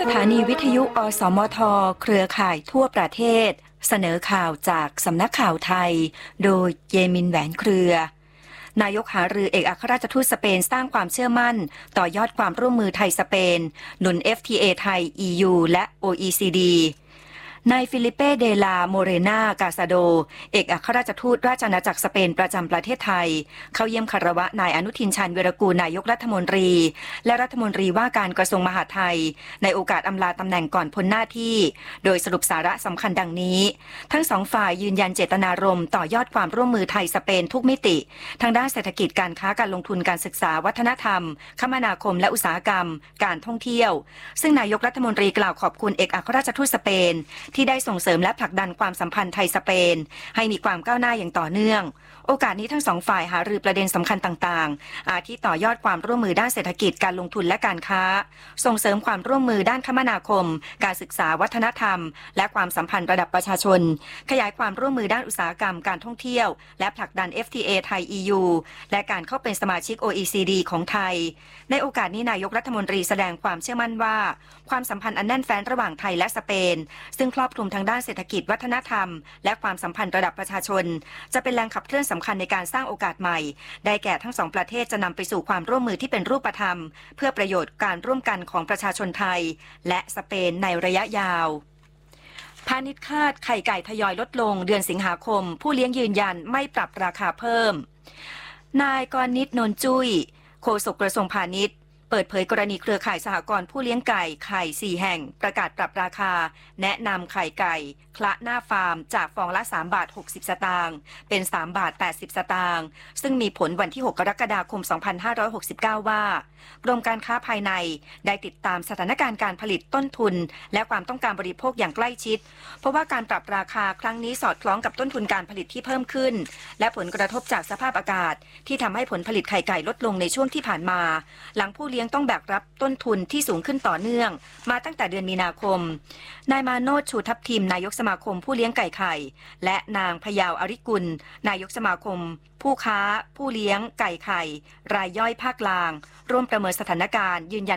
ถานีวิทยุอสมทเครือข่ายทั่วประเทศเสนอข่าวจากสำนักข่าวไทยโดยเยมินแหวนเครือนายกหารือเอกอัครราชทูตสเปนสร้างความเชื่อมั่นต่อยอดความร่วมมือไทยสเปนหนุน FTA ไทย EU และ OECDนายฟิลิเป้เดลาโมเรนากาซาโดเอกอัครราชทูตราชอาณาจักรสเปนประจำประเทศไทยเข้าเยี่ยมคารวะนายอนุทินชาญวีรกูลนายกรัฐมนตรีและรัฐมนตรีว่าการกระทรวงมหาดไทยในโอกาสอำลาตำแหน่งก่อนพ้นหน้าที่โดยสรุปสาระสำคัญดังนี้ทั้งสองฝ่ายยืนยันเจตนารมณ์ต่อยอดความร่วมมือไทยสเปนทุกมิติทางด้านเศรษฐกิจการค้าการลงทุนการศึกษาวัฒนธรรมคมนาคมและอุตสาหกรรมการท่องเที่ยวซึ่งนายกรัฐมนตรีกล่าวขอบคุณเอกอัครราชทูตสเปนที่ได้ส่งเสริมและผลักดันความสัมพันธ์ไทยสเปนให้มีความก้าวหน้าอย่างต่อเนื่องโอกาสนี้ทั้งสองฝ่ายหารือประเด็นสำคัญต่างๆอาทิต่อยอดความร่วมมือด้านเศรษฐกิจการลงทุนและการค้าส่งเสริมความร่วมมือด้านคมนาคมการศึกษาวัฒนธรรมและความสัมพันธ์ระดับประชาชนขยายความร่วมมือด้านอุตสาหกรรมการท่องเที่ยวและผลักดัน FTA ไทย EU และการเข้าเป็นสมาชิก OECD ของไทยในโอกาสนี้นายกรัฐมนตรีแสดงความเชื่อมั่นว่าความสัมพันธ์อันแน่นแฟ้นระหว่างไทยและสเปนซึ่งครอบคลุมทางด้านเศรษฐกิจวัฒนธรรมและความสัมพันธ์ระดับประชาชนจะเป็นแรงขับเคลื่อนสำคัญในการสร้างโอกาสใหม่ได้แก่ทั้งสองประเทศจะนำไปสู่ความร่วมมือที่เป็นรูปธรรมเพื่อประโยชน์การร่วมกันของประชาชนไทยและสเปนในระยะยาวพาณิชย์คาดไข่ไก่ทยอยลดลงเดือนสิงหาคมผู้เลี้ยงยืนยันไม่ปรับราคาเพิ่มนายกรณิตนนจุ้ยโฆษกกระทรวงพาณิชย์เปิดเผยกรณีเครือข่ายสหกรณ์ผู้เลี้ยงไก่ไข่4แห่งประกาศปรับราคาแนะนำไข่ไก่คละหน้าฟาร์มจากฟองละ3 บาท 60 สตางค์เป็น3 บาท 80 สตางค์ซึ่งมีผลวันที่ 6 กรกฎาคม 2569 ว่ากรมการค้าภายในได้ติดตามสถานการณ์การผลิตต้นทุนและความต้องการบริโภคอย่างใกล้ชิดเพราะว่าการปรับราคาครั้งนี้สอดคล้องกับต้นทุนการผลิตที่เพิ่มขึ้นและผลกระทบจากสภาพอากาศที่ทำให้ผลผลิตไข่ไก่ลดลงในช่วงที่ผ่านมาหลังผู้เลี้ยงต้องแบกรับต้นทุนที่สูงขึ้นต่อเนื่องมาตั้งแต่เดือนมีนาคมนายมาโนชชูทับทิมนายกสมาคมผู้เลี้ยงไก่ไข่และนางพยาวอริกุลนายกสมาคมผู้ค้าผู้เลี้ยงไก่ไข่รายย่อยภาคกลางร่วมประเมินสถานการณ์ยืนยัน